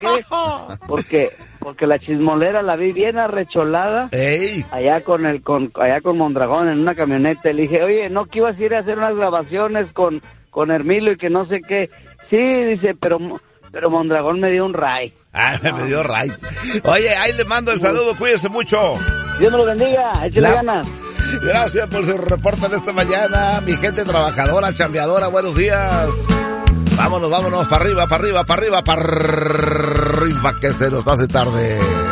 qué? Porque la chismolera la vi bien arrecholada. ¡Ey! Allá con Mondragón en una camioneta. Le dije, oye, ¿no que ibas a ir a hacer unas grabaciones con Hermilo y que no sé qué? Sí, dice, pero Mondragón me dio un ray. Me dio ray. Oye, ahí le mando el saludo, cuídese mucho. Dios me lo bendiga, échale ganas. Gracias por su reporte de esta mañana, mi gente trabajadora, chambeadora, buenos días. Vámonos, para arriba, que se nos hace tarde.